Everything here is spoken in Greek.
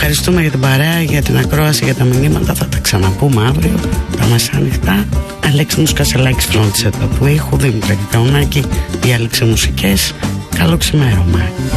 ευχαριστούμε για την παρέα, για την ακρόαση, για τα μηνύματα. Θα τα ξαναπούμε αύριο τα μεσάνυχτα. Αλέξη Κασελάκης φρόντισε το του ήχου, Δήμητρα Κικαουνάκη διάλεξε μουσικές. Καλό ξημέρωμα.